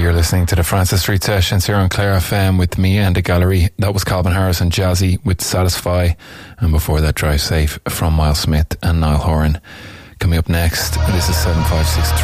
You're listening to the Francis Street Sessions here on Clare FM with me and the gallery. That was Calvin Harris and Jazzy with Satisfy, and before that Drive Safe from Miles Smith and Niall Horan. Coming up next, this is 7563.